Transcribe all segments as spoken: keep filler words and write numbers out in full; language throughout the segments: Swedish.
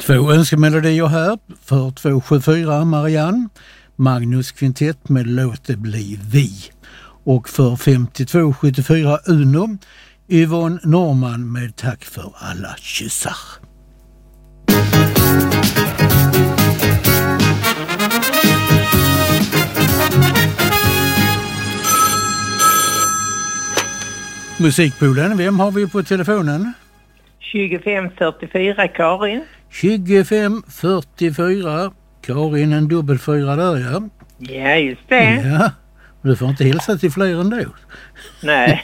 Två önskemelodier här för två sju fyra Marianne. Magnus Kvintett med Låt det bli vi. Och för femtiotvå sjuttiofyra Uno Yvonne Norman med Tack för alla kyssar. Musikpoolen, vem har vi på telefonen? tjugofem fyrtiofyra Karin. tjugofem fyrtiofyra Karin, en dubbelfyra där, ja. Ja, just det. Ja, du får inte hälsa till fler ändå. Nej.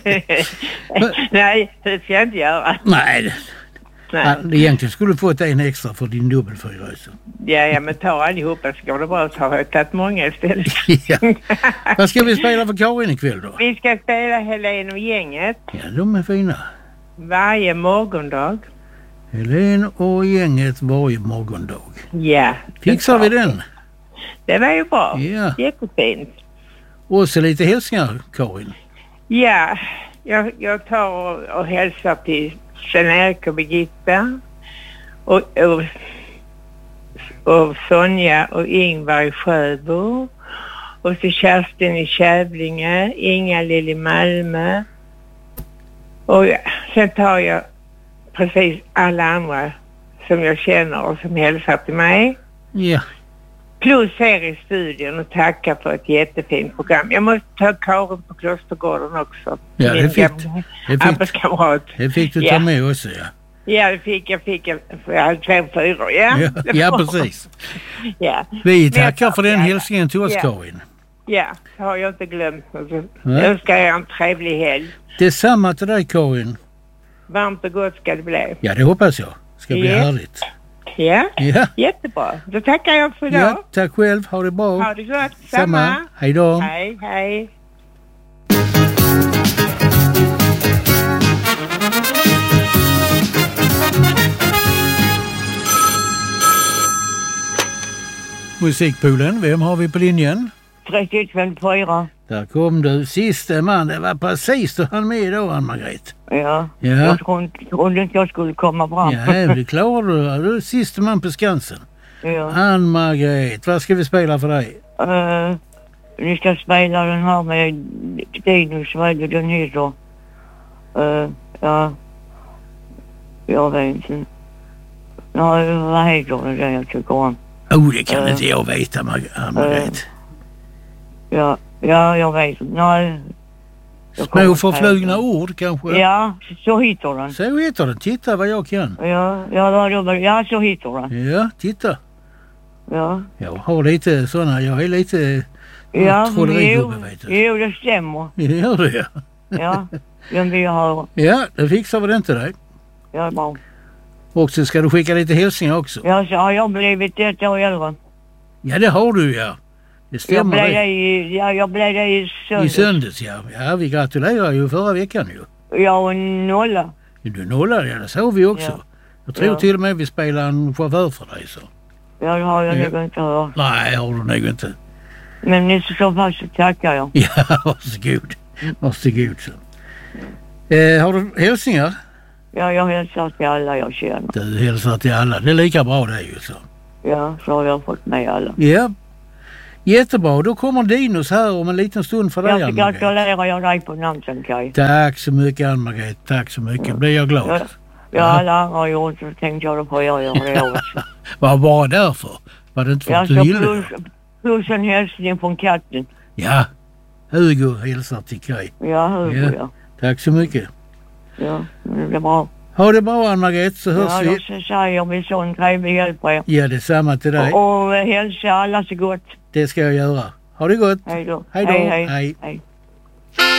Nej, det ska jag inte göra. Nej. Nej. Ja, egentligen skulle du få ett en extra för din dubbelfyra. Så. Ja, ja, men ta allihopa så går det bra. Så har jag tagit många istället. Ja. Vad ska vi spela för Karin ikväll då? Vi ska spela Helen och gänget. Ja, de är fina. Varje morgondag. Helen och gänget varje morgondag. Ja. Fixar vi den? Det var ju bra. Ja. Jättefint. Och så lite hälsningar, Karin. Ja, jag, jag tar och, och hälsar till Sven-Erik och Birgitta. Och, och, och Sonja och Ingvar i Sjöbo. Och till Kerstin i Kävlinge. Inga-Lill i Malmö. Och sen tar jag precis alla andra som jag känner och som hälsar till mig. Ja. Plus er i studion och tacka för ett jättefint program. Jag måste ta Karin på Klostergården också. Ja, det fick, det, fick, det fick du ta ja. med också, ja. Ja, det fick jag. Fick jag för jag hade två fyra, ja. Ja, ja precis. Ja. Vi tackar för den hälsningen till oss, ja. Karin. Ja, det har jag inte glömt. Jag önskar er en trevlig helg. Detsamma till dig, Karin. Varmt och gott ska det bli. Ja, det hoppas jag. Ska bli ja. härligt. Ja. ja, jättebra. Då tackar jag för idag. Ja, tack själv. Ha det bra. Ha det gott. Samma. Samma. Hej då. Hej, hej. Musikpoolen, vem har vi på linjen? trettioett femtiofyra. Där kom du, sista man. Det var precis du hann med då, Ann-Margret. Ja, ja. jag trodde inte jag skulle komma fram. Ja, det klarar du. Du är sista man på Skansen. Ja. Ann-Margret, vad ska vi spela för dig? Uh, vi ska spela den här med Dinos, vad är den heter? Uh, ja, jag vet inte. Nej, vad heter det där jag tycker om? Oh, det kan uh, inte jag veta, Ann-Margret. Uh, ja, ja, jag vet. Nej. Små förflugna ord kanske? Ja, så hittar den. Så hittar den. Titta vad jag kan. Ja, ja, ja så hittar den. Ja, titta. Ja. Jag har lite sådana, jag är lite ja, trollerigubbe, vet du. Jo, det stämmer. Det gör det, ja. Ja, den vill jag ha. Ja, det fixar vi den till dig. Ja, bra. Och så ska du skicka lite hälsningar också. Ja, så har jag blivit ett år äldre. Ja, det har du, ja. Det stämmer. Jag blev det i, ja, jag blev det i söndags. I söndags, ja. Ja, vi gratulerar ju förra veckan ju. Ja, och nolla. Du nollar, ja, det såg vi också. Ja. Jag tror ja. till och med vi spelar en chaufför för dig, så. Ja, det har jag ja. nog inte hört. Nej, har du nog inte. Men ni så fast så tackar jag. Ja, varsågod. Varsågod, så. Eh, har du hälsningar? Ja, jag hälsar till alla jag känner. Du hälsar till alla. Det är lika bra det ju, så. Ja, så har jag fått med alla. Ja. Jättebra, då kommer Dinos här om en liten stund för dig, Ann-Margret. Jag gratulerar jag dig på namnen, Kaj. Tack så mycket, Ann-Margret. Tack så mycket. Blir jag glad. Ja, ja, alla andra har gjort så tänkte jag på jag gör det också. Vad var det därför? Var det inte för ja, att du gillade? Plus, plus en hälsning från katten. Ja, Hugo hälsar till Kaj. Ja, Hugo, ja. ja. Tack så mycket. Ja, det är bra. Ha det bra, Ann-Margret, så hörs ja, vi. Ja, så säger vi så en trevlig hjälp på er. Ja, det är samma till dig. Och, och hälsa alla så gott. Det ska jag göra. Ha det gott. Hej då. Hej då. Hej, hej. hej. hej.